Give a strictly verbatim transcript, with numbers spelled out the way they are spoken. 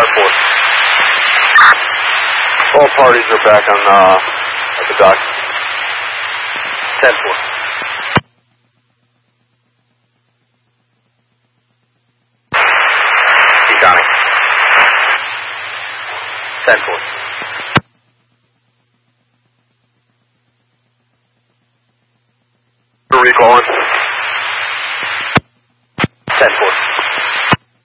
five four. All parties are back on uh, at the dock. ten four. Keep counting. ten four. Recalling.